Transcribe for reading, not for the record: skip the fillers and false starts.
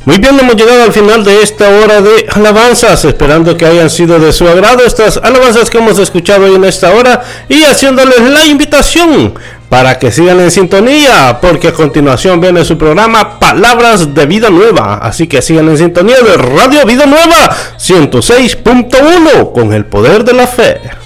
Muy bien, hemos llegado al final de esta hora de alabanzas, esperando que hayan sido de su agrado estas alabanzas que hemos escuchado hoy en esta hora y haciéndoles la invitación para que sigan en sintonía, porque a continuación viene su programa Palabras de Vida Nueva, así que sigan en sintonía de Radio Vida Nueva 106.1 con el poder de la fe.